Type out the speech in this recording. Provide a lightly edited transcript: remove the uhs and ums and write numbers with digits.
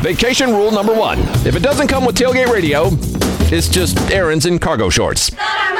Vacation rule number 1. If it doesn't come with tailgate radio, it's just errands in cargo shorts.